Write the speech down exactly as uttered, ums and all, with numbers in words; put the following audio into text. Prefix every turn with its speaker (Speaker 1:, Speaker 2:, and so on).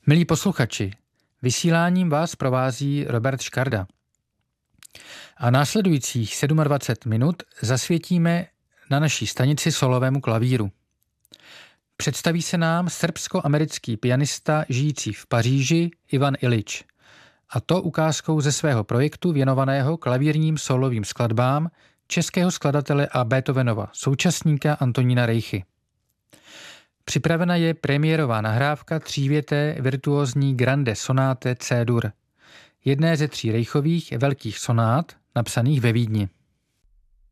Speaker 1: Milí posluchači, vysíláním vás provází Robert Škarda. A následujících dvacet sedm minut zasvětíme na naší stanici solovému klavíru. Představí se nám srbsko-americký pianista žijící v Paříži Ivan Iljič, a to ukázkou ze svého projektu věnovaného klavírním solovým skladbám českého skladatele a Beethovenova současníka Antonína Reichy. Připravena je premiérová nahrávka třívěté virtuózní grande sonáte C-dur, jedné ze tří Reichových velkých sonát napsaných ve Vídni.